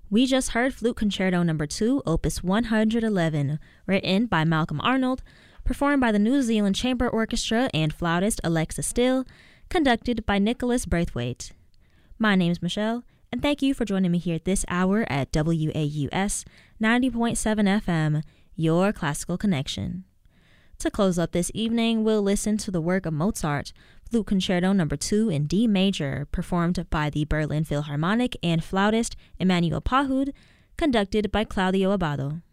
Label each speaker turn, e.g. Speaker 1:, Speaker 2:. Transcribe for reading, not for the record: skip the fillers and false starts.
Speaker 1: We just heard Flute Concerto No. 2, Opus 111, written by Malcolm Arnold, performed by the New Zealand Chamber Orchestra and flautist Alexa Still, conducted by Nicholas Braithwaite. My name is Michelle, and thank you for joining me here this hour at WAUS 90.7 FM, your classical connection. To close up this evening, we'll listen to the work of Mozart, Flute Concerto No. 2 in D major, performed by the Berlin Philharmonic and flautist Emmanuel Pahud, conducted by Claudio Abbado.